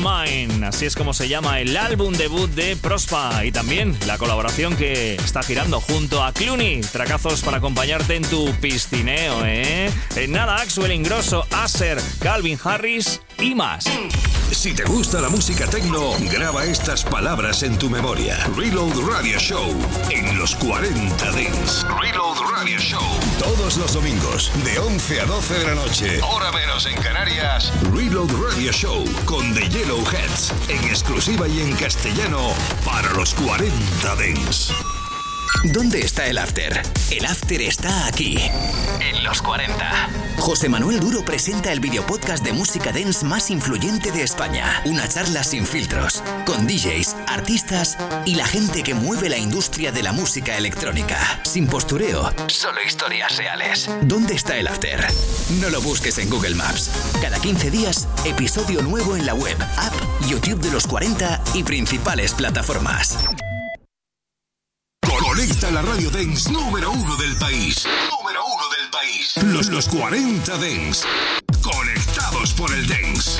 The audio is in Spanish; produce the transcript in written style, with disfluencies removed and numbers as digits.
Mine. Así es como se llama el álbum debut de Prospa. Y también la colaboración que está girando junto a Clooney. Tracazos para acompañarte en tu piscineo, ¿eh? En nada, Axwell Ingrosso, Acer, Calvin Harris y más. Si te gusta la música techno, graba estas palabras en tu memoria. Reload Radio Show en los 40 Dance. Reload Radio Show. Todos los domingos, de 11 a 12 de la noche, hora menos en Canarias. Reload Radio Show con The Yellowheads, en exclusiva y en castellano para los 40 Dance. ¿Dónde está el after? El after está aquí, en los 40. José Manuel Duro presenta el videopodcast de música dance más influyente de España. Una charla sin filtros, con DJs, artistas y la gente que mueve la industria de la música electrónica. Sin postureo, solo historias reales. ¿Dónde está el after? No lo busques en Google Maps. Cada 15 días, episodio nuevo en la web, app, YouTube de los 40 y principales plataformas. Conecta la radio dance número 1 del país. Número 1 del país. Los 40 Dance. Conectados por el dance.